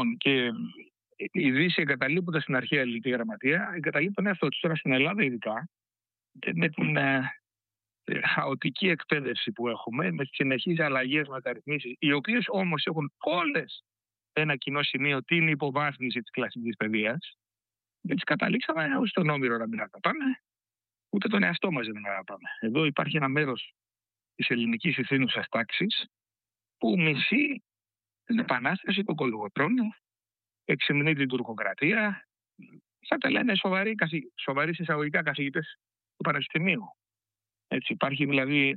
Και η Δύση, εγκαταλείποντας την αρχαία ελληνική γραμματεία, εγκαταλείπει τον εαυτό της. Τώρα στην Ελλάδα, ειδικά, με την χαοτική εκπαίδευση που έχουμε, με τις συνεχείς αλλαγές, μεταρρυθμίσεις, οι οποίες όμως έχουν όλες ένα κοινό σημείο, την υποβάθμιση της κλασικής παιδείας, δεν τις καταλήξαμε ούτε στον Όμηρο να μην αγαπάμε, ούτε τον εαυτό μας δεν αγαπάμε. Εδώ υπάρχει ένα μέρος της ελληνικής ηθήνουσας τάξης που μισεί την επανάσταση των κολυγοτρώνων, εξυμνεί την τουρκοκρατία. Θα τα λένε σοβαροί εισαγωγικά καθηγητές του Πανεπιστημίου. Έτσι, υπάρχει δηλαδή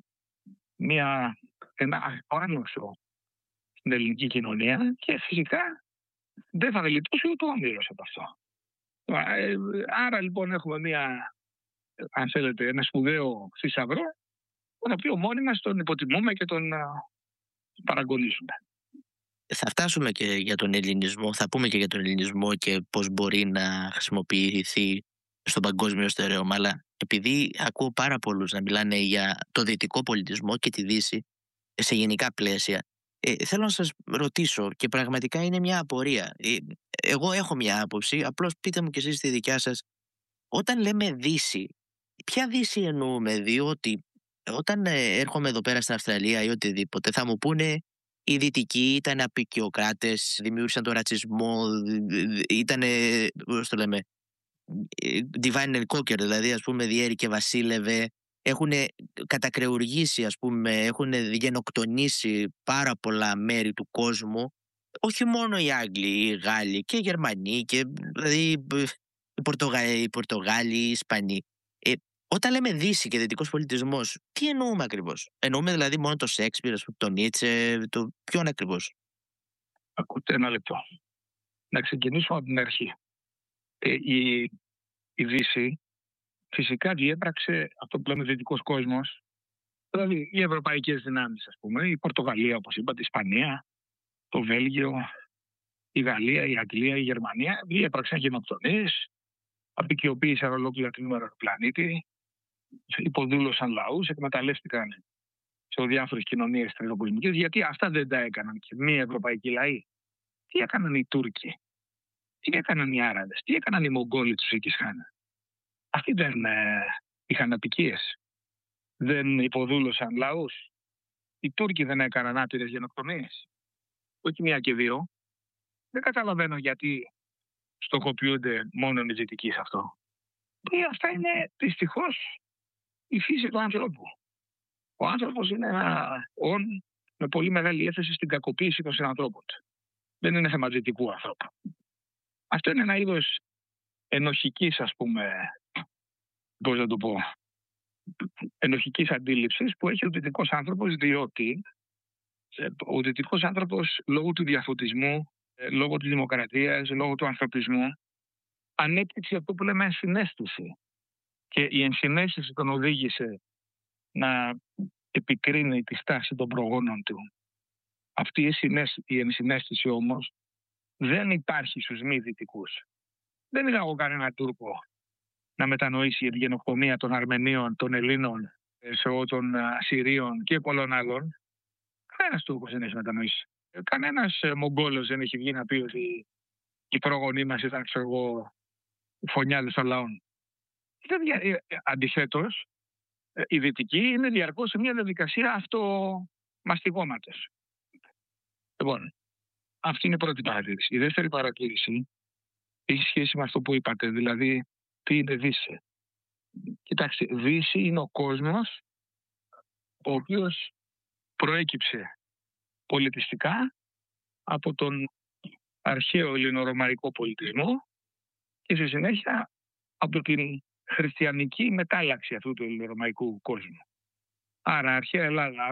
ένα άγνωστο στην ελληνική κοινωνία και φυσικά δεν θα γλιτώσει ούτε ο Όμηρος από αυτό. Άρα λοιπόν έχουμε αν θέλετε, ένα σπουδαίο θησαυρό, τον οποίο μόνοι μας τον υποτιμούμε και τον παραγωνίζουμε. Θα φτάσουμε και για τον ελληνισμό, θα πούμε και για τον ελληνισμό και πώς μπορεί να χρησιμοποιηθεί στον παγκόσμιο στερέωμα, αλλά επειδή ακούω πάρα πολλούς να μιλάνε για το δυτικό πολιτισμό και τη Δύση σε γενικά πλαίσια, θέλω να σας ρωτήσω, και πραγματικά είναι μια απορία. Εγώ έχω μια άποψη, απλώς πείτε μου κι εσείς τη δικιά σας. Όταν λέμε Δύση, ποια Δύση εννοούμε? Διότι όταν έρχομαι εδώ πέρα στην Αυστραλία ή οτιδήποτε, θα μου πούνε οι δυτικοί ήταν απικιοκράτες, δημιούργησαν τον ρατσισμό, ήταν, πώς το λέμε, divine and conquer, δηλαδή ας πούμε διέρη και βασίλευε, έχουν κατακρεουργήσει, ας πούμε, έχουν γενοκτονήσει πάρα πολλά μέρη του κόσμου, όχι μόνο οι Άγγλοι, οι Γάλλοι και οι Γερμανοί και δηλαδή οι Πορτογάλοι, οι Ισπανοί. Όταν λέμε Δύση και δυτικός πολιτισμός, τι εννοούμε ακριβώς? Εννοούμε δηλαδή μόνο το Σέξπιρ, τον Νίτσε, ποιον ακριβώς? Ακούτε ένα λεπτό. Να ξεκινήσουμε από την αρχή. Η Δύση φυσικά διέπραξε αυτό που λέμε δυτικός κόσμος, δηλαδή οι ευρωπαϊκές δυνάμεις, ας πούμε, η Πορτογαλία, όπως είπατε, η Ισπανία, το Βέλγιο, η Γαλλία, η Αγγλία, η Γερμανία, διέπραξαν γενοκτονίες, απικιοποίησαν ολόκληρα τμήματα του πλανήτη, υποδούλωσαν λαούς, εκμεταλλεύτηκαν σε διάφορες κοινωνίες τριτοπολεμικές. Γιατί αυτά δεν τα έκαναν και μη ευρωπαϊκοί λαοί? Τι έκαναν οι Τούρκοι, τι έκαναν οι Άραβες, τι έκαναν οι Μογγόλοι του Σικισχάν? Αυτοί δεν είχαν απικίες, δεν υποδούλωσαν λαούς? Οι Τούρκοι δεν έκαναν άπειρες γενοκτονίες? Όχι μία και δύο. Δεν καταλαβαίνω γιατί στοχοποιούνται μόνο οι δυτικοί σε αυτό. Αυτά είναι δυστυχώς η φύση του ανθρώπου. Ο άνθρωπος είναι ένα όν με πολύ μεγάλη έφεση στην κακοποίηση των συνανθρώπων του. Δεν είναι θέμα δυτικού ανθρώπου. Αυτό είναι ένα είδος ενοχικής, ας πούμε, πώς να το πω, ενοχικής αντίληψης που έχει ο δυτικός άνθρωπος, διότι ο δυτικός άνθρωπος λόγω του διαφωτισμού, λόγω της δημοκρατίας, λόγω του ανθρωπισμού ανέπτυξε αυτό που λέμε ενσυναίσθηση. Και η ενσυναίσθηση τον οδήγησε να επικρίνει τη στάση των προγόνων του. Αυτή η ενσυναίσθηση όμως δεν υπάρχει στους μη δυτικούς. Δεν είδα εγώ κανένα Τούρκο να μετανοήσει για τη γενοκτονία των Αρμενίων, των Ελλήνων, των Ασσυρίων και πολλών άλλων. Κανένας Τούρκος δεν έχει μετανοήσει. Κανένας Μογγόλος δεν έχει βγει να πει ότι οι προγονείς μας ήταν, ξέρω εγώ, φωνιάδες των λαών. Αντιθέτως, οι δυτικοί είναι διαρκώς σε μια διαδικασία αυτομαστιγώματος. Λοιπόν, αυτή είναι η πρώτη παρατήρηση. Η δεύτερη παρατήρηση έχει σχέση με αυτό που είπατε, δηλαδή τι είναι Δύση. Κοιτάξτε, Δύση είναι ο κόσμος ο οποίος προέκυψε πολιτιστικά από τον αρχαίο ελληνορωμαϊκό πολιτισμό και στη συνέχεια από την χριστιανική μετάλλαξη αυτού του ελληνορωμαϊκού κόσμου. Άρα αρχαία Ελλάδα,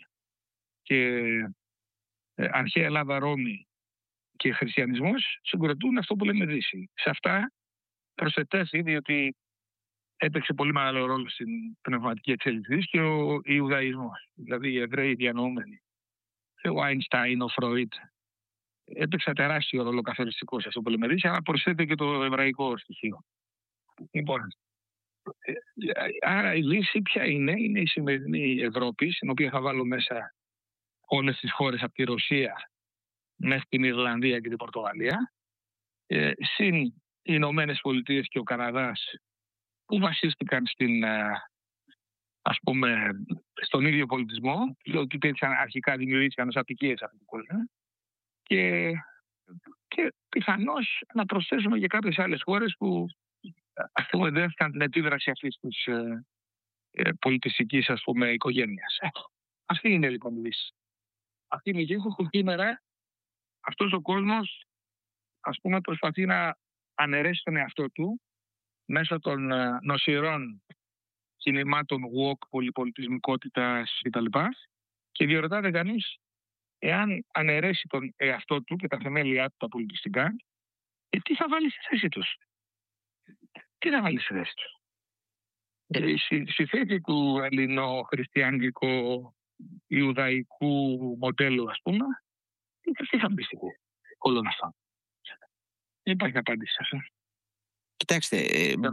Ρώμη και χριστιανισμός συγκροτούν αυτό που λέμε Δύση. Σε αυτά προσετέθη, διότι έπαιξε πολύ μεγάλο ρόλο στην πνευματική εξέλιξη και ο Ιουδαϊσμός, δηλαδή οι Εβραίοι διανοούμενοι. Ο Άινστάιν, ο Φρόιτ, έπαιξε τεράστιο ρόλο καθοριστικό σε αυτό που λέμε Δύση, αλλά προσθέτει και το εβραϊκό στοιχείο. Λοιπόν, άρα η Δύση ποια είναι? Είναι η σημερινή Ευρώπη, στην οποία θα βάλω μέσα όλες τις χώρες από τη Ρωσία μέχρι την Ιρλανδία και την Πορτογαλία, συν οι Ηνωμένες Πολιτείες και ο Καναδάς, που βασίστηκαν ας πούμε, στον ίδιο πολιτισμό, ότι αρχικά δημιουργήθηκαν ως απικίες αυτού του κόσμου, και πιθανώς να προσθέσουμε και κάποιες άλλες χώρες που, ας πούμε, δέχτηκαν την επίδραση αυτής της πολιτιστικής, ας πούμε, οικογένειας. Αυτή είναι λοιπόν η λύση. Αυτή είναι η λύση που σήμερα αυτός ο κόσμος, ας πούμε, προσπαθεί να αναιρέσει τον εαυτό του μέσω των νοσηρών κινημάτων woke, πολυπολιτισμικότητας κτλ. Και διερωτάται κανείς, εάν αναιρέσει τον εαυτό του και τα θεμέλια του τα πολιτιστικά, τι θα βάλει στη θέση τους. Τι θα βάλει στη θέση τους. Στη θέση του ελληνο-χριστιανικό-ιουδαϊκού μοντέλου, ας πούμε, τι θα μπει στη θέση όλων αυτών. Δεν υπάρχει απάντηση σε αυτό. Κοιτάξτε,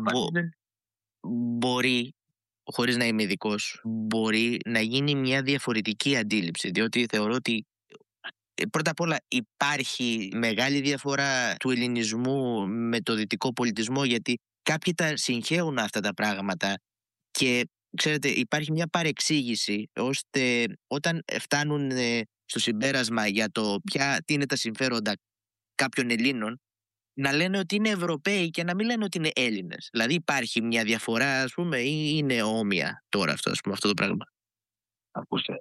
μπορεί, χωρίς να είμαι ειδικός, μπορεί να γίνει μια διαφορετική αντίληψη, διότι θεωρώ ότι πρώτα απ' όλα υπάρχει μεγάλη διαφορά του ελληνισμού με το δυτικό πολιτισμό, γιατί κάποιοι τα συγχέουν αυτά τα πράγματα και ξέρετε υπάρχει μια παρεξήγηση, ώστε όταν φτάνουν στο συμπέρασμα για το τι είναι τα συμφέροντα κάποιων Ελλήνων, να λένε ότι είναι Ευρωπαίοι και να μην λένε ότι είναι Έλληνες. Δηλαδή υπάρχει μια διαφορά, ας πούμε, ή είναι όμοια τώρα αυτό το πράγμα? Ακούστε,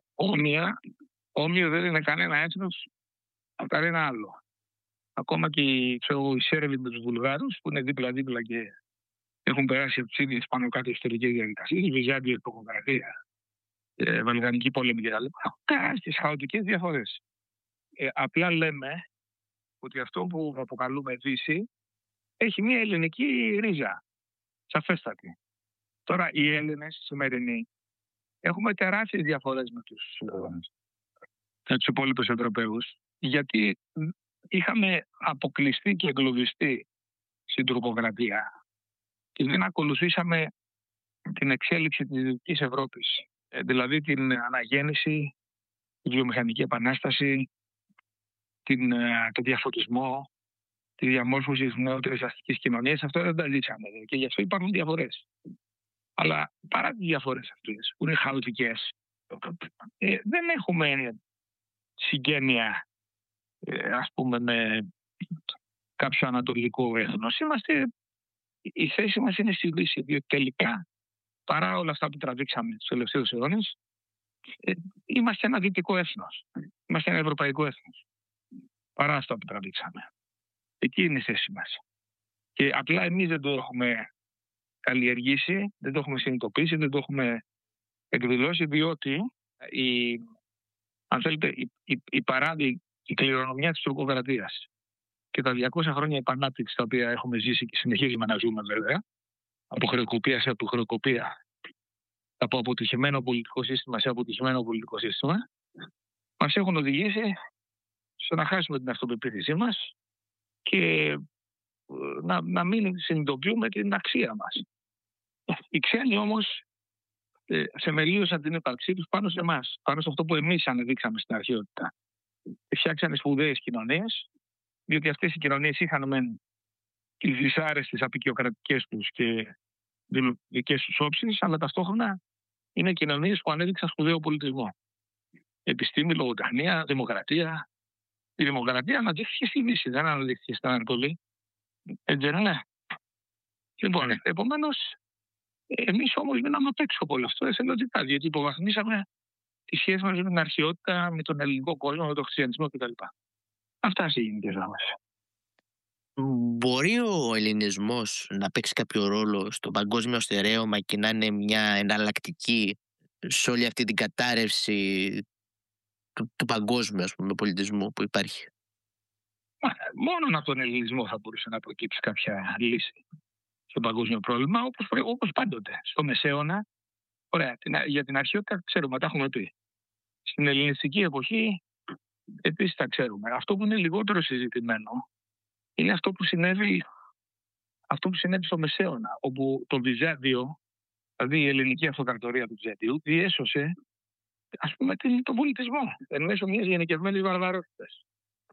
όμοιο δεν είναι κανένα έθνος από κανένα άλλο. Ακόμα και οι Σέρβοι με τους Βουλγάρους, που είναι δίπλα-δίπλα και έχουν περάσει από τις ίδιες πάνω κάτω ιστορικές διαδικασίες, η Βυζάντια υποκρατία, Βαλκανική πόλεμη κτλ. Τεράστιες χαοτικές διαφορές. Απλά λέμε ότι αυτό που αποκαλούμε Δύση έχει μια ελληνική ρίζα, σαφέστατη. Τώρα οι Έλληνες σημερινοί έχουμε τεράστιες διαφορές με τους υπόλοιπους Ευρωπαίους, γιατί είχαμε αποκλειστεί και εγκλωβιστεί στην τουρκοκρατία και δεν ακολουθήσαμε την εξέλιξη της Δυτικής Ευρώπης, δηλαδή την αναγέννηση, τη βιομηχανική επανάσταση, τον διαφωτισμό, τη διαμόρφωση της νεότερης αστικής κοινωνίας. Αυτό δεν τα ζήσαμε και γι' αυτό υπάρχουν διαφορές. Αλλά παρά τις διαφορές αυτές που είναι χαοτικές, δεν έχουμε συγγένεια, ας πούμε, με κάποιο ανατολικό έθνος. Η θέση μας είναι στη Δύση, διότι τελικά, παρά όλα αυτά που τραβήξαμε τους τελευταίους αιώνες, είμαστε ένα δυτικό έθνος. Είμαστε ένα ευρωπαϊκό έθνος. Παρά αυτά που τραβήξαμε. Εκεί είναι η θέση μας. Και απλά εμείς δεν το έχουμε καλλιεργήσει, δεν το έχουμε συνειδητοποιήσει, δεν το έχουμε εκδηλώσει, διότι αν θέλετε, η κληρονομιά της τουρκοκρατίας και τα 200 χρόνια επανάπτυξης τα οποία έχουμε ζήσει και συνεχίζουμε να ζούμε βέβαια, από χρεοκοπία σε χρεοκοπία, από αποτυχημένο πολιτικό σύστημα σε αποτυχημένο πολιτικό σύστημα, μας έχουν οδηγήσει στο να χάσουμε την αυτοπεποίθησή μας και να μην συνειδητοποιούμε την αξία μας. Οι ξένοι όμως θεμελίωσαν την ύπαρξή τους πάνω σε εμάς, πάνω σε αυτό που εμείς ανεδείξαμε στην αρχαιότητα. Φτιάξανε σπουδαίες κοινωνίες, διότι αυτές οι κοινωνίες είχαν μεν τις δυσάρεστες απεικιοκρατικές τους και δικές τους όψεις, αλλά ταυτόχρονα είναι κοινωνίες που ανέδειξαν σπουδαίο πολιτισμό. Επιστήμη, λογοτεχνία, δημοκρατία. Η δημοκρατία αναδείχθηκε στη Δύση, δεν αναδείχθηκε στην Ανατολή. Έτσι δεν είναι? Λοιπόν, επομένως, εμείς όμως μείναμε απ' έξω από όλο αυτό, εθελοντικά, διότι υποβαθμίσαμε τη σχέση μας με την αρχαιότητα, με τον ελληνικό κόσμο, με τον χριστιανισμό κτλ. Αυτά σε γενικές γραμμές. Μπορεί ο ελληνισμός να παίξει κάποιο ρόλο στο παγκόσμιο στερέωμα και να είναι μια εναλλακτική σε όλη αυτή την κατάρρευση του παγκόσμιου, ας πούμε, πολιτισμού που υπάρχει? Μόνο από τον ελληνισμό θα μπορούσε να προκύψει κάποια λύση στο παγκόσμιο πρόβλημα, όπως πάντοτε. Στο Μεσαίωνα, ωραία, για την αρχαιότητα ξέρουμε, τα έχουμε πει. Στην ελληνιστική εποχή επίσης τα ξέρουμε. Αυτό που είναι λιγότερο συζητημένο είναι αυτό που συνέβη στο Μεσαίωνα, όπου το Βυζάντιο, δηλαδή η ελληνική αυτοκρατορία του Βυζαντίου, διέσωσε, ας πούμε, τον πολιτισμό εν μέσω μιας γενικευμένης βαρβαρότητας.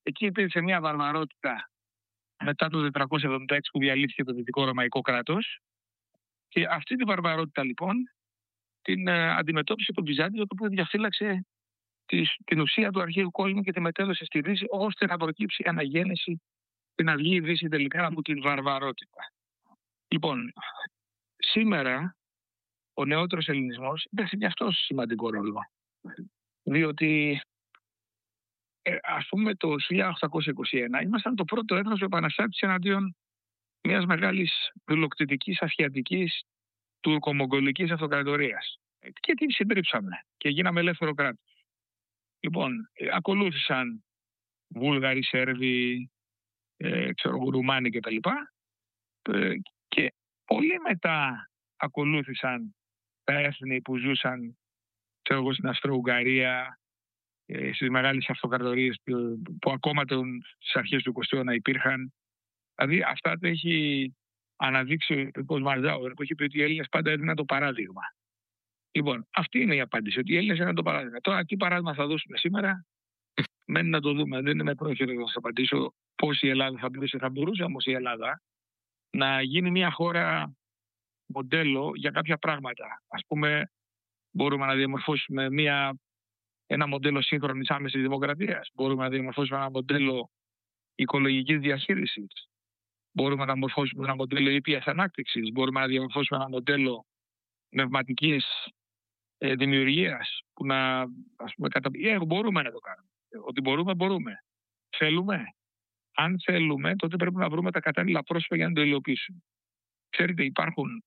εκεί υπήρξε μια βαρβαρότητα μετά το 476 που διαλύθηκε το Δυτικό Ρωμαϊκό κράτος. Και αυτή τη βαρβαρότητα λοιπόν την αντιμετώπισε το Βυζάντιο, το οποίο διαφύλαξε την ουσία του αρχαίου κόσμου και τη μετέδωσε στη Δύση, ώστε να προκύψει η αναγέννηση και να βγει η Δύση τελικά από την βαρβαρότητα. Λοιπόν, σήμερα ο νεότερος ελληνισμός παίζει και αυτός σημαντικό ρόλο. Διότι, ας πούμε, το 1821 ήμασταν το πρώτο έθνος που επαναστάτησε εναντίον μιας μεγάλης δουλοκτητικής ασιατικής τουρκομογγολικής αυτοκρατορίας. Και την συντρίψαμε και γίναμε ελεύθερο κράτος. Λοιπόν, ακολούθησαν Βούλγαροι, Σέρβοι, Ρουμάνοι κτλ. Και πολύ μετά ακολούθησαν τα έθνη που ζούσαν στην Αυστρο-Ουγγαρία, στις μεγάλες αυτοκρατορίες που ακόμα στις αρχές του 20ου αιώνα υπήρχαν. Δηλαδή αυτά τα έχει αναδείξει ο Μαρζάουερ, που έχει πει ότι οι Έλληνες πάντα έδιναν το παράδειγμα. Λοιπόν, αυτή είναι η απάντηση, ότι οι Έλληνες έδιναν το παράδειγμα. Τώρα, τι παράδειγμα θα δώσουμε σήμερα, μένει να το δούμε. Δεν είμαι πρόχειρος να σας απαντήσω πώς η Ελλάδα θα μπορούσε. Θα μπορούσε όμως η Ελλάδα να γίνει μια χώρα μοντέλο για κάποια πράγματα. Ας πούμε, μπορούμε να διαμορφώσουμε ένα μοντέλο σύγχρονης άμεσης δημοκρατίας. Μπορούμε να διαμορφώσουμε ένα μοντέλο οικολογικής διαχείρισης. Μπορούμε να διαμορφώσουμε ένα μοντέλο ήπιας ανάπτυξης. Μπορούμε να διαμορφώσουμε ένα μοντέλο πνευματικής δημιουργίας που να, ας πούμε, μπορούμε να το κάνουμε. Ότι μπορούμε. Θέλουμε. Αν θέλουμε, τότε πρέπει να βρούμε τα κατάλληλα πρόσωπα για να το υλοποιήσουμε. Ξέρετε, υπάρχουν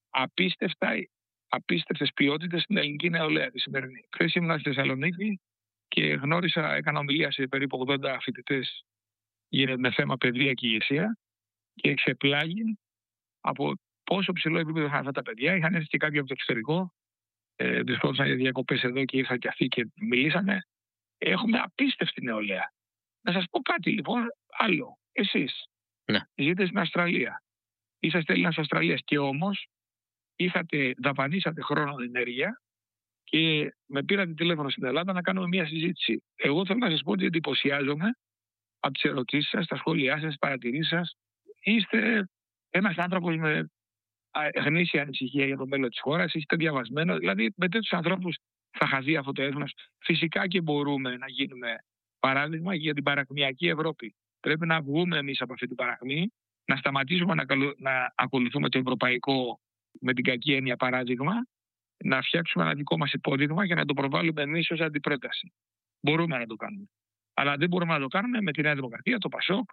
απίστευτες ποιότητες στην ελληνική νεολαία τη σημερινή. Χθες ήμουν στη Θεσσαλονίκη και έκανα ομιλία σε περίπου 80 φοιτητές με θέμα παιδεία και ηγεσία και εξεπλάγει από πόσο ψηλό επίπεδο είχαν αυτά τα παιδιά. Είχαν έρθει και κάποιοι από το εξωτερικό, βρισκόντουσαν για διακοπές εδώ και ήρθαν και αυτοί και μιλήσανε. Έχουμε απίστευτη νεολαία. Να σας πω κάτι λοιπόν άλλο. Εσείς ζείτε στην Αυστραλία. Είσαστε Έλληνας Αυστραλίας και όμως δαπανίσατε χρόνο, ενέργεια και με πήρατε τηλέφωνο στην Ελλάδα να κάνουμε μια συζήτηση. Εγώ θέλω να σας πω ότι εντυπωσιάζομαι από τις ερωτήσεις σας, τα σχόλιά σας, τις παρατηρήσεις σας. Είστε ένας άνθρωπος με γνήσια ανησυχία για το μέλλον της χώρας, είστε διαβασμένο. Δηλαδή, με τέτοιους ανθρώπους θα χαθεί αυτό το έθνος. Φυσικά και μπορούμε να γίνουμε παράδειγμα για την παρακμιακή Ευρώπη. Πρέπει να βγούμε εμείς από αυτή την παρακμή, να σταματήσουμε να ακολουθούμε το ευρωπαϊκό με την κακή έννοια παράδειγμα, να φτιάξουμε ένα δικό μας υπόδειγμα για να το προβάλλουμε εμείς ως αντιπρόταση. Μπορούμε να το κάνουμε. Αλλά δεν μπορούμε να το κάνουμε με τη Νέα Δημοκρατία, το ΠΑΣΟΚ,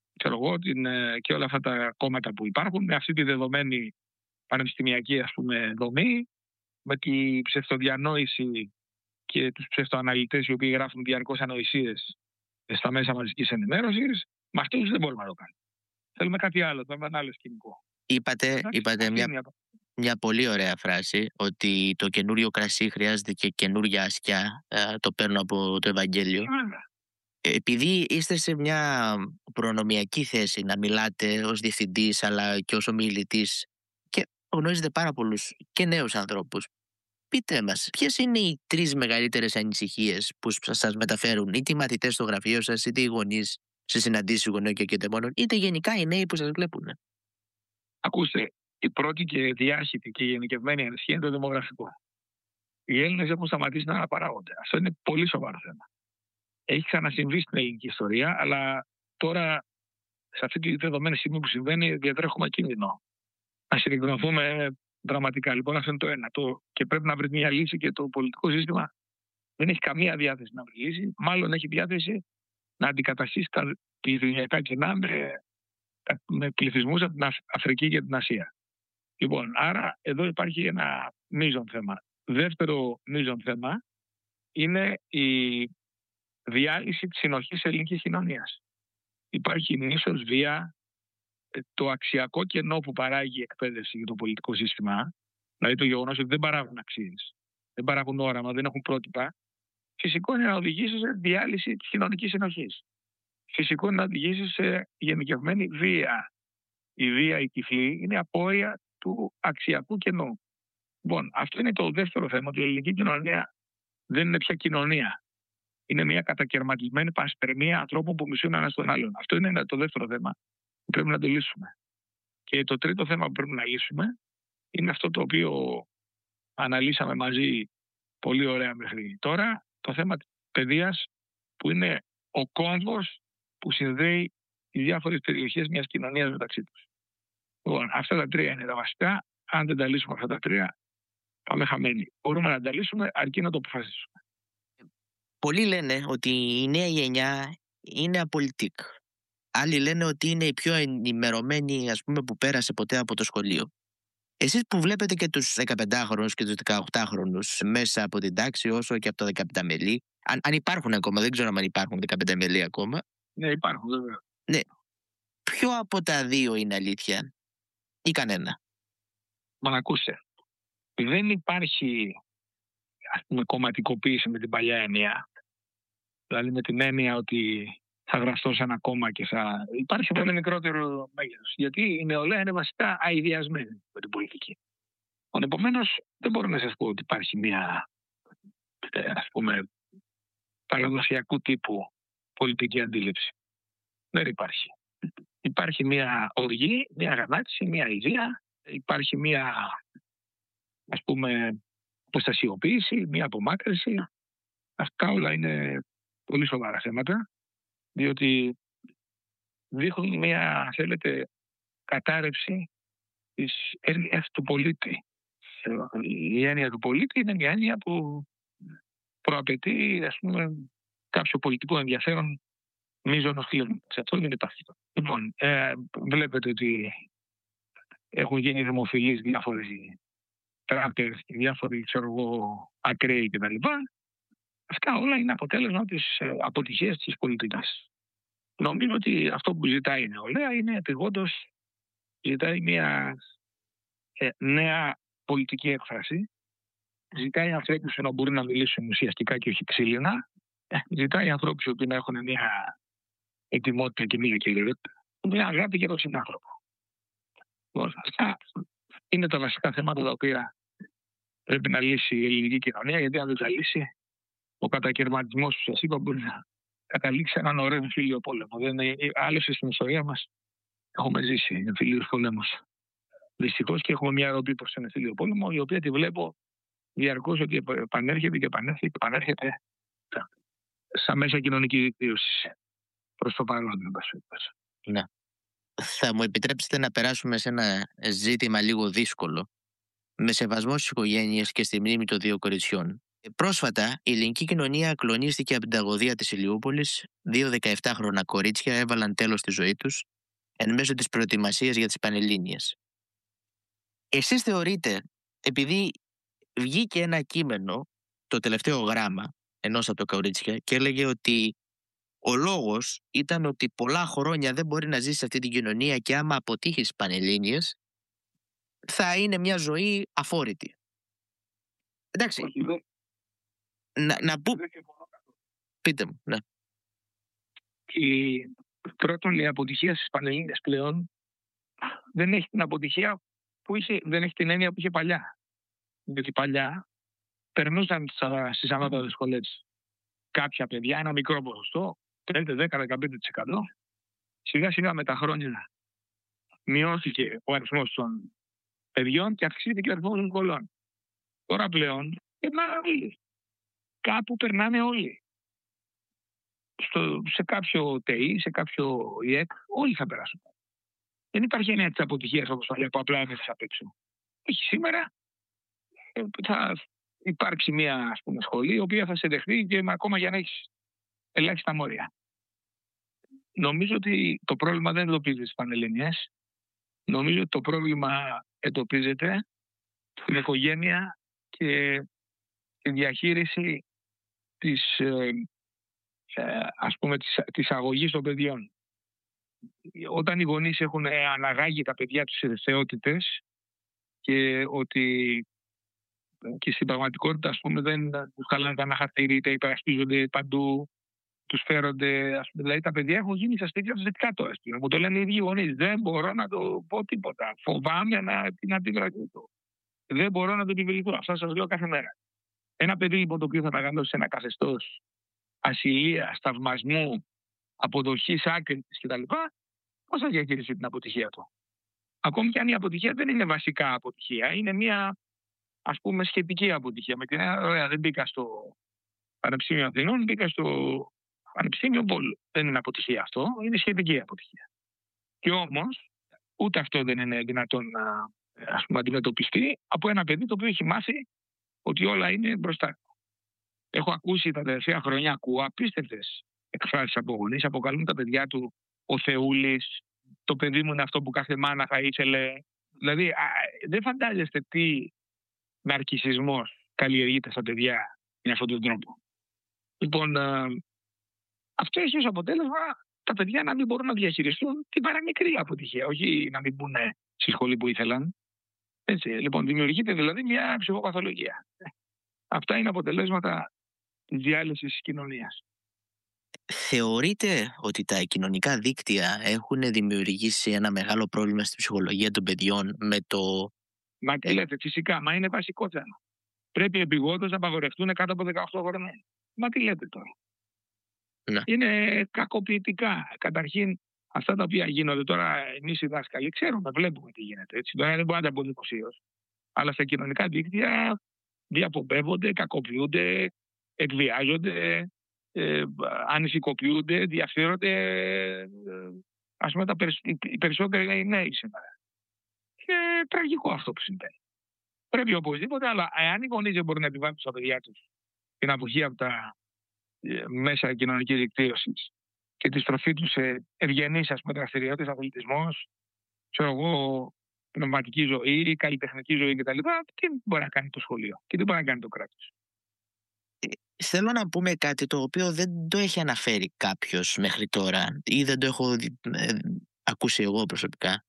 και όλα αυτά τα κόμματα που υπάρχουν, με αυτή τη δεδομένη πανεπιστημιακή, ας πούμε, δομή, με τη ψευτοδιανόηση και τους ψευτοαναλυτές οι οποίοι γράφουν διαρκώς ανοησίες στα μέσα μαζικής ενημέρωσης. Με αυτούς δεν μπορούμε να το κάνουμε. Θέλουμε κάτι άλλο, θέλουμε ένα άλλο σκηνικό. Είπατε μια πολύ ωραία φράση, ότι το καινούριο κρασί χρειάζεται και καινούρια ασκιά. Το παίρνω από το Ευαγγέλιο. Επειδή είστε σε μια προνομιακή θέση να μιλάτε ως διευθυντής αλλά και ως ομιλητής και γνωρίζετε πάρα πολλούς και νέους ανθρώπους, πείτε μας, ποιες είναι οι 3 μεγαλύτερες ανησυχίες που σας μεταφέρουν είτε οι μαθητές στο γραφείο σας, είτε οι γονείς σε συναντήσεις γονέων και εκπαιδευτικών, είτε γενικά οι νέοι που σας βλέπουν? Ακούστε, η πρώτη και διάχυτη και γενικευμένη ανησυχία είναι το δημογραφικό. Οι Έλληνες έχουν σταματήσει να αναπαράγονται. Αυτό είναι πολύ σοβαρό θέμα. Έχει ξανασυμβεί στην ελληνική ιστορία, αλλά τώρα, σε αυτή τη δεδομένη στιγμή που συμβαίνει, διατρέχουμε κίνδυνο να συρριγνωθούμε δραματικά. Λοιπόν, αυτό είναι το ένα. Και πρέπει να βρει μια λύση και το πολιτικό σύστημα δεν έχει καμία διάθεση να βρει λύση. Μάλλον έχει διάθεση να αντικαταστήσει τα πληθυσμιακά κενά με πληθυσμούς από την Αφρική και την Ασία. Λοιπόν, άρα εδώ υπάρχει ένα μείζον θέμα. Δεύτερο μείζον θέμα είναι η διάλυση της συνοχής ελληνικής κοινωνίας. Υπάρχει μίσος, βία, το αξιακό κενό που παράγει η εκπαίδευση για το πολιτικό σύστημα, δηλαδή το γεγονός ότι δεν παράγουν αξίες, δεν παράγουν όραμα, δεν έχουν πρότυπα, φυσικό είναι να οδηγήσει σε διάλυση της κοινωνικής συνοχής. Φυσικό είναι να οδηγήσει σε γενικευμένη βία. Η βία, η τυφλή, είναι απόρρια του αξιακού κενού. Λοιπόν, αυτό είναι το δεύτερο θέμα, ότι η ελληνική κοινωνία δεν είναι πια κοινωνία. Είναι μια κατακαιρματισμένη πασπερμία ανθρώπων που μισούν ένα τον άλλον. Αυτό είναι το δεύτερο θέμα που πρέπει να το λύσουμε. Και το τρίτο θέμα που πρέπει να λύσουμε είναι αυτό το οποίο αναλύσαμε μαζί πολύ ωραία μέχρι τώρα, το θέμα της παιδείας, που είναι ο κόμβος που συνδέει οι διάφορες περιοχές μιας κοινωνίας μεταξύ τους. Λοιπόν, αυτά τα τρία είναι τα βασικά. Αν δεν τα λύσουμε αυτά τα τρία, πάμε χαμένοι. Μπορούμε να τα λύσουμε αρκεί να το αποφασίσουμε. Πολλοί λένε ότι η νέα γενιά είναι απολυτικ. Άλλοι λένε ότι είναι η πιο ενημερωμένη, ας πούμε, που πέρασε ποτέ από το σχολείο. Εσείς που βλέπετε και τους 15χρονους και τους 18χρονους μέσα από την τάξη, όσο και από τα 15 μελή, αν υπάρχουν ακόμα, δεν ξέρω αν υπάρχουν 15 μελή ακόμα. Ναι, υπάρχουν βέβαια. Ναι. Ποιο από τα δύο είναι αλήθεια ή κανένα? Μα ακούσε. Δεν υπάρχει, ας πούμε, κομματικοποίηση με την παλιά έννοια. Δηλαδή με την έννοια ότι θα γραφτώ σε ένα κόμμα και θα... Υπάρχει πολύ μικρότερο μέγεθος. Γιατί η νεολαία είναι βασικά αηδιασμένη με την πολιτική. Επομένως, δεν μπορώ να σας πω ότι υπάρχει μια, ας πούμε, παραδοσιακού τύπου πολιτική αντίληψη. Δεν υπάρχει. Υπάρχει μια οργή, μια αγανάκτηση, μια ιδέα. Υπάρχει μια, ας πούμε, αποστασιοποίηση, μια απομάκρυνση. Αυτά όλα είναι πολύ σοβαρά θέματα, διότι δείχνουν μια, θέλετε, κατάρρευση της έννοιας του πολίτη. Η έννοια του πολίτη είναι μια έννοια που προαπαιτεί, ας πούμε, κάποιο πολιτικό ενδιαφέρον μείζωνος κλίμακας. Αυτό δεν υπάρχει. Λοιπόν, βλέπετε ότι έχουν γίνει δημοφιλείς διάφοροι τράπερς και διάφοροι, ξέρω εγώ, ακραίοι κτλ. Αυτά όλα είναι αποτέλεσμα της αποτυχίας της πολιτικής. Νομίζω ότι αυτό που ζητάει η νεολαία είναι επιγόντως, ζητάει μια νέα πολιτική έκφραση. Ζητάει ανθρώπους που να μπορούν να μιλήσουν ουσιαστικά και όχι ξύλινα. Ζητάει ανθρώπους που να έχουν μια ετοιμότητα και μια κυριότητα, μια αγάπη για τον συνάνθρωπο. Αυτά είναι τα βασικά θέματα τα οποία πρέπει να λύσει η ελληνική κοινωνία, γιατί αν δεν τα λύσει, ο κατακαιρματισμός που σας είπα μπορεί να καταλήξει έναν ωραίο εμφύλιο πόλεμο. Άλλωστε στην ιστορία μας έχουμε ζήσει εμφυλίους πολέμους. Δυστυχώς και έχουμε μια ρομπή προς τον εμφύλιο πόλεμο, η οποία τη βλέπω διαρκώς ότι επανέρχεται και επανέρχεται στα μέσα κοινωνική δικτύωση. Προς το παρόν, δεν πας. Ναι. Θα μου επιτρέψετε να περάσουμε σε ένα ζήτημα λίγο δύσκολο, με σεβασμό στις οικογένειες και στη μνήμη των δύο κοριτσιών. Πρόσφατα, η ελληνική κοινωνία κλονίστηκε από την τραγωδία της Ηλιούπολης. 2 17χρονα κορίτσια έβαλαν τέλος στη ζωή τους εν μέσω της προετοιμασίας για τις Πανελλήνιες. Εσείς θεωρείτε, επειδή βγήκε ένα κείμενο, το τελευταίο γράμμα ενός από τα κορίτσια, και έλεγε ότι ο λόγος ήταν ότι πολλά χρόνια δεν μπορεί να ζήσει σε αυτή την κοινωνία και άμα αποτύχει στις Πανελλήνιες θα είναι μια ζωή αφόρητη. Εντάξει, να πούμε... Πείτε μου, ναι. Πρώτον, η αποτυχία στις Πανελλήνιες πλέον δεν έχει την αποτυχία που είχε, δεν έχει την έννοια που είχε παλιά. Διότι παλιά περνούσαν στις ανώτατες σχολές κάποια παιδιά, ένα μικρό ποσοστό, 5, 10, 15%. Σιγά σιγά με τα χρόνια μειώθηκε ο αριθμός των παιδιών και αυξήθηκε ο αριθμός των σχολών. Τώρα πλέον περνάνε όλοι. Κάπου περνάνε όλοι. Σε κάποιο ΤΕΙ, σε κάποιο ΙΕΚ, όλοι θα περάσουν. Δεν υπάρχει έννοια της αποτυχίας όπως παλιά που απλά έμεινες απ' έξω. Όχι, σήμερα θα υπάρξει μια, ας πούμε, σχολή η οποία θα σε δεχτεί και ακόμα για να έχεις ελάχιστα μόρια. Νομίζω ότι το πρόβλημα δεν εντοπίζεται στις Πανελλήνιες. Νομίζω ότι το πρόβλημα εντοπίζεται στην οικογένεια και τη διαχείριση της, ας πούμε, της αγωγής των παιδιών. Όταν οι γονείς έχουν αναγάγει τα παιδιά τους σε θεότητες και ότι και στην πραγματικότητα, ας πούμε, δεν τους χαλάνε τα αναχαρτήρια, υπερασπίζονται παντού, τους φέρονται, ας πούμε, δηλαδή τα παιδιά έχουν γίνει στα σπίτια τους δυτικά τώρα. Μου το λένε οι ίδιοι γονείς. Δεν μπορώ να το πω τίποτα. Φοβάμαι την αντιδραστώ. Δεν μπορώ να το επιβληθώ. Αυτά σας λέω κάθε μέρα. Ένα παιδί λοιπόν το οποίο θα μεγαλώσει σε ένα καθεστώς ασυλίας, θαυμασμού, αποδοχής άκρητης κτλ., πώς θα διαχειριστεί την αποτυχία του? Ακόμη και αν η αποτυχία δεν είναι βασικά αποτυχία, είναι μια, ας πούμε, σχετική αποτυχία. Με την ωραία, δεν μπήκα στο Πανεπιστήμιο Αθηνών, μπήκα στο Πανεπιστήμιο Βόλου. Δεν είναι αποτυχία αυτό, είναι σχετική αποτυχία. Και όμως, ούτε αυτό δεν είναι δυνατόν να, ας πούμε, αντιμετωπιστεί από ένα παιδί το οποίο έχει μάθει ότι όλα είναι μπροστά του. Έχω ακούσει τα τελευταία χρόνια, ακούω απίστευτες εκφράσεις από γονείς, αποκαλούν τα παιδιά του ο Θεούλης, το παιδί μου είναι αυτό που κάθε μάνα θα ήθελε. Δηλαδή, δεν φαντάζεστε τι ναρκισσισμός καλλιεργείται στα παιδιά με αυτόν τον τρόπο. Λοιπόν, αυτό έχει ως αποτέλεσμα τα παιδιά να μην μπορούν να διαχειριστούν την παραμικρή αποτυχία, όχι να μην μπουν στη σχολή που ήθελαν. Έτσι, λοιπόν, δημιουργείται δηλαδή μια ψυχοπαθολογία. Αυτά είναι αποτελέσματα της διάλυσης της κοινωνίας. Θεωρείτε ότι τα κοινωνικά δίκτυα έχουν δημιουργήσει ένα μεγάλο πρόβλημα στη ψυχολογία των παιδιών με το... Μα τι λέτε, φυσικά, μα είναι βασικό θέμα. Πρέπει επειγόντως να απαγορευτούν κάτω από 18 χρόνια. Μα τι λέτε τώρα. Ναι. Είναι κακοποιητικά. Καταρχήν, αυτά τα οποία γίνονται τώρα, εμείς οι δάσκαλοι ξέρουμε, βλέπουμε τι γίνεται. Έτσι. Τώρα δεν μπορεί να τα πω δημοσίως. Αλλά στα κοινωνικά δίκτυα διαπομπεύονται, κακοποιούνται, εκβιάζονται, ανησυχοποιούνται, διαφθείρονται, ας πούμε, οι περισσότεροι νέοι σήμερα. Και τραγικό αυτό που συμβαίνει. Πρέπει οπωσδήποτε, αλλά εάν οι γονείς δεν μπορούν να επιβάλλουν στα παιδιά τους την αποχή από τα μέσα κοινωνικής δικτύωσης και τη στροφή τους σε ευγενείς, ας πούμε, δραστηριότητες, αθλητισμός, ξέρω εγώ, πνευματική ζωή, καλλιτεχνική ζωή κτλ., τι μπορεί να κάνει το σχολείο και τι μπορεί να κάνει το κράτος. Θέλω να πούμε κάτι το οποίο δεν το έχει αναφέρει κάποιος μέχρι τώρα ή δεν το έχω ακούσει εγώ προσωπικά.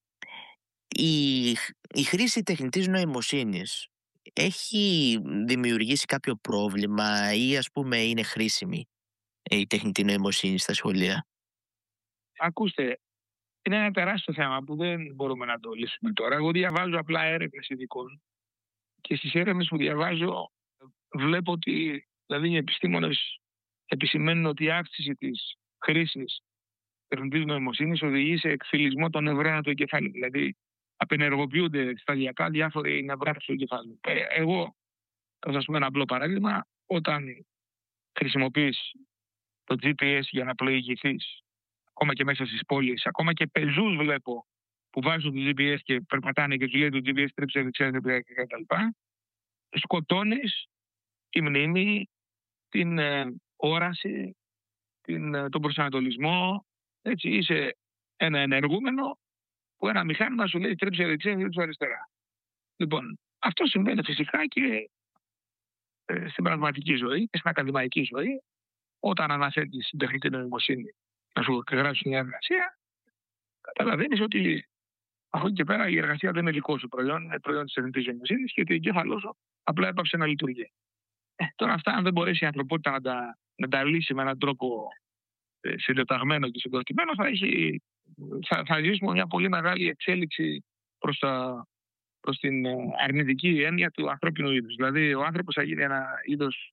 Η χρήση τεχνητής νοημοσύνης έχει δημιουργήσει κάποιο πρόβλημα ή, ας πούμε, είναι χρήσιμη η τεχνητή νοημοσύνη στα σχολεία? Ακούστε, είναι ένα τεράστιο θέμα που δεν μπορούμε να το λύσουμε τώρα. Εγώ διαβάζω απλά έρευνες ειδικών και στις έρευνες που διαβάζω βλέπω ότι, δηλαδή, οι επιστήμονες επισημαίνουν ότι η αύξηση της χρήσης τεχνητής νοημοσύνης οδηγεί σε εκφυλισμό των νευρών του εγκεφάλου. Δηλαδή, απενεργοποιούνται σταδιακά διάφοροι νευρώνες του εγκεφάλου. Εγώ, θα σας πούμε ένα απλό παράδειγμα, όταν χρησιμοποιείς το GPS για να πλοηγηθείς, ακόμα και μέσα στις πόλεις, ακόμα και πεζούς βλέπω που βάζουν το GPS και περπατάνε και τους λέει το GPS τρέψε δεξιά κτλ. Σκοτώνεις τη μνήμη, την όραση, τον προσανατολισμό. Έτσι, είσαι ένα ενεργούμενο που ένα μηχάνημα σου λέει τρέψε δεξιά, τρέψε αριστερά. Λοιπόν, αυτό συμβαίνει φυσικά και στην πραγματική ζωή και στην ακαδημαϊκή ζωή. Όταν αναθέτεις την τεχνητή νοημοσύνη να σου γράψει μια εργασία, καταλαβαίνεις ότι από εκεί και πέρα η εργασία δεν είναι δικό σου προϊόν, είναι προϊόν της τεχνητής νοημοσύνης και ότι ο εγκέφαλός σου απλά έπαψε να λειτουργεί. Τώρα αυτά, αν δεν μπορέσει η ανθρωπότητα να τα λύσει με έναν τρόπο συντεταγμένο και συγκροτημένο, θα ζήσουμε μια πολύ μεγάλη εξέλιξη προς την αρνητική έννοια του ανθρώπινου είδους. Δηλαδή, ο άνθρωπος θα γίνει ένα είδος,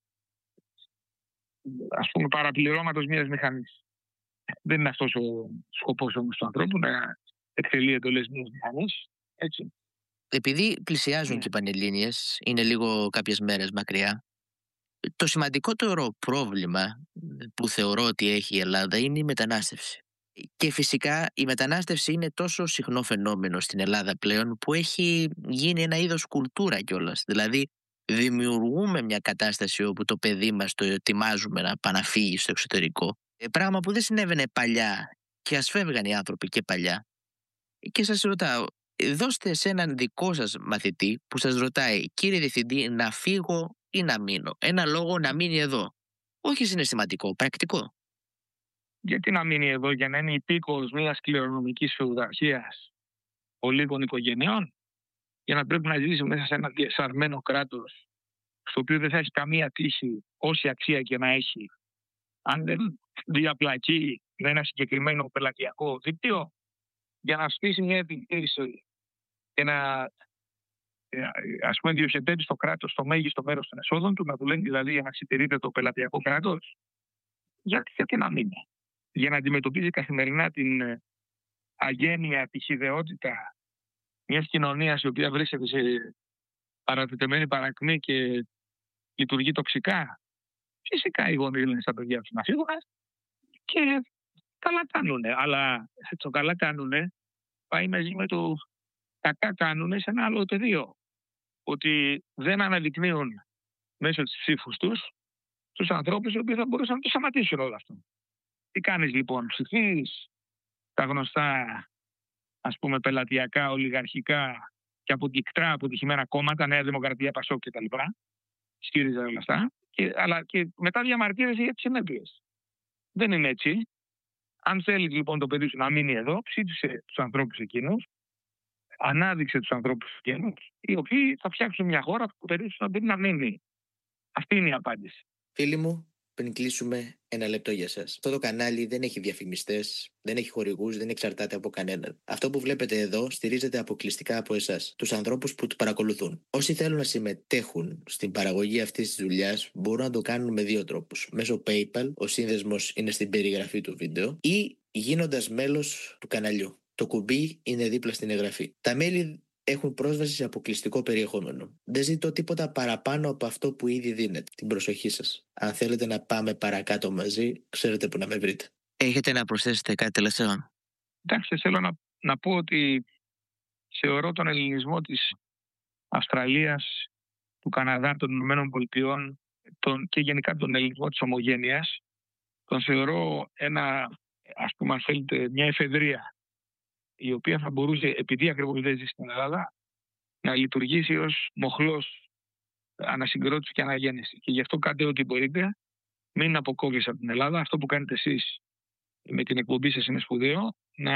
ας πούμε, παραπληρώματος μιας μηχανής. Δεν είναι αυτός ο σκοπός όμως του ανθρώπου, να εκτελεί εντολές μιας μηχανής. Έτσι. Επειδή πλησιάζουν και οι Πανελλήνιες, είναι λίγο κάποιες μέρες μακριά, το σημαντικότερο πρόβλημα που θεωρώ ότι έχει η Ελλάδα είναι η μετανάστευση. Και φυσικά η μετανάστευση είναι τόσο συχνό φαινόμενο στην Ελλάδα πλέον που έχει γίνει ένα είδος κουλτούρα κιόλας. Δηλαδή δημιουργούμε μια κατάσταση όπου το παιδί μας το ετοιμάζουμε να πάει να φύγει στο εξωτερικό. Πράγμα που δεν συνέβαινε παλιά και ας φεύγαν οι άνθρωποι και παλιά. Και σας ρωτάω, δώστε σε έναν δικό σας μαθητή που σας ρωτάει, κύριε διευθυντή, να φύγω ή να μείνω, ένα λόγο να μείνει εδώ. Όχι συναισθηματικό, πρακτικό. Γιατί να μείνει εδώ, για να είναι υπήκοος μιας κληρονομικής φεουδαρχίας ολίγων οικογενειών, για να πρέπει να ζήσει μέσα σε ένα διεσαρμένο κράτος, στο οποίο δεν θα έχει καμία τύχη, όση αξία και να έχει, αν δεν διαπλακεί με ένα συγκεκριμένο πελατειακό δίκτυο, για να στήσει μια επιχείρηση και να, ας πούμε, διοχετεύει στο κράτος το μέγιστο μέρος των εσόδων του, να του λένε δηλαδή για να συντηρείται το πελατειακό κράτος. γιατί να μην είναι. Για να αντιμετωπίζει καθημερινά την αγένεια, τη χυδαιότητα μιας κοινωνίας η οποία βρίσκεται σε παρατετεμένη παρακμή και λειτουργεί τοξικά. Φυσικά οι γονείς λένε στα παιδιά τους να φύγουν και καλά κάνουνε. Αλλά το καλά κάνουνε πάει μαζί με το κακά κάνουνε σε ένα άλλο πεδίο. Ότι δεν αναδεικνύουν μέσω της ψήφους τους ανθρώπους οι οποίοι θα μπορούσαν να το σταματήσουν όλο αυτό. Τι κάνεις λοιπόν, ψηφίς τα γνωστά, ας πούμε, πελατειακά, ολιγαρχικά και αποκυκτρά αποτυχημένα κόμματα, Νέα Δημοκρατία, Πασόκ κτλ. ΣΥΡΙΖΑ όλα αυτά, αλλά και μετά διαμαρτύρεσαι για τις συνέπειες. Δεν είναι έτσι. Αν θέλεις λοιπόν το παιδί σου να μείνει εδώ, ψήφισε τους ανθρώπους εκείνους, ανάδειξε τους ανθρώπους εκείνους, οι οποίοι θα φτιάξουν μια χώρα που το παιδί σου να μπορεί να μείνει. Αυτή είναι η απάντηση. Φίλοι μου, πριν κλείσουμε, ένα λεπτό για σας. Αυτό το κανάλι δεν έχει διαφημιστές, δεν έχει χορηγούς, δεν εξαρτάται από κανέναν. Αυτό που βλέπετε εδώ στηρίζεται αποκλειστικά από εσάς, τους ανθρώπους που το παρακολουθούν. Όσοι θέλουν να συμμετέχουν στην παραγωγή αυτής της δουλειάς μπορούν να το κάνουν με δύο τρόπους. Μέσω PayPal, ο σύνδεσμος είναι στην περιγραφή του βίντεο, ή γίνοντας μέλος του καναλιού. Το κουμπί είναι δίπλα στην εγγραφή. Τα μέλη έχουν πρόσβαση σε αποκλειστικό περιεχόμενο. Δεν ζητώ τίποτα παραπάνω από αυτό που ήδη δίνετε. Την προσοχή σας. Αν θέλετε να πάμε παρακάτω μαζί, ξέρετε που να με βρείτε. Έχετε να προσθέσετε κάτι τελευταίο? Εντάξει, θέλω να πω ότι θεωρώ τον ελληνισμό της Αυστραλίας, του Καναδά, των Ηνωμένων Πολιτειών και γενικά τον ελληνισμό της ομογένειας, τον θεωρώ ας πούμε, αν θέλετε, μια εφεδρεία, η οποία θα μπορούσε, επειδή ακριβώς δεν ζει στην Ελλάδα, να λειτουργήσει ως μοχλός ανασυγκρότηση και αναγέννηση. Και γι' αυτό κάντε ό,τι μπορείτε, μην αποκόβεις από την Ελλάδα. Αυτό που κάνετε εσείς με την εκπομπή σας είναι σπουδαίο,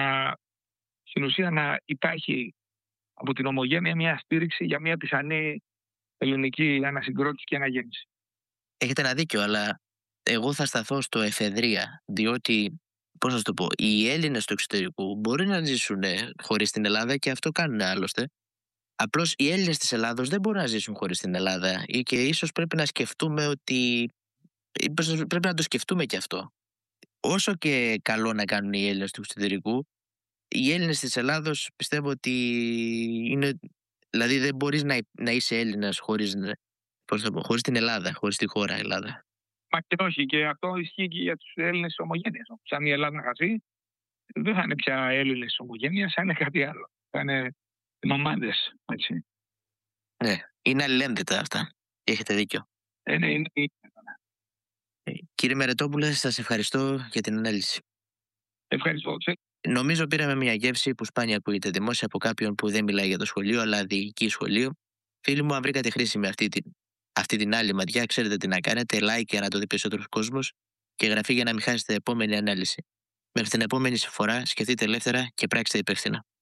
στην ουσία να υπάρχει από την ομογένεια μια στήριξη για μια πιθανή ελληνική ανασυγκρότηση και αναγέννηση. Έχετε ένα δίκιο, αλλά εγώ θα σταθώ στο εφεδρεία, διότι, πώς να το πω, οι Έλληνες του εξωτερικού μπορεί να ζήσουν χωρίς την Ελλάδα και αυτό κάνουν άλλωστε. Απλώς οι Έλληνες της Ελλάδος δεν μπορούν να ζήσουν χωρίς την Ελλάδα και ίσως πρέπει να σκεφτούμε πρέπει να το σκεφτούμε και αυτό. Όσο και καλό να κάνουν οι Έλληνες του εξωτερικού, οι Έλληνες της Ελλάδος πιστεύω ότι είναι, δηλαδή δεν μπορείς να είσαι Έλληνας χωρίς την Ελλάδα, χωρίς τη χώρα Ελλάδα. Μα και όχι, και αυτό ισχύει και για τους Έλληνες της ομογένειας. Αν η Ελλάδα χαθεί, δεν θα είναι πια Έλληνες της ομογένειας, θα είναι κάτι άλλο. Θα είναι ομάδες, έτσι. Ναι, είναι αλληλένδετα αυτά. Έχετε δίκιο. Ναι. Κύριε Μερετόπουλε, σας ευχαριστώ για την ανάλυση. Ευχαριστώ. Νομίζω πήραμε μια γεύση που σπάνια ακούγεται δημόσια από κάποιον που δεν μιλάει για το σχολείο, αλλά διοικεί σχολείο. Φίλοι μου, αν βρήκατε χρήσιμη αυτή την άλλη ματιά, ξέρετε τι να κάνετε. Like για να το δει περισσότερος κόσμος και εγγραφή για να μην χάσετε επόμενη ανάλυση. Μέχρι την επόμενη φορά, σκεφτείτε ελεύθερα και πράξτε υπεύθυνα.